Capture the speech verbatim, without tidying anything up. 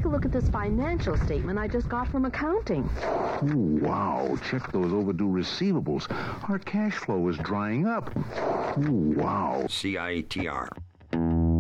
a look at this financial statement I just got from accounting. Ooh, wow. Check those overdue receivables. Our cash flow is drying up. Ooh, wow. C I T R.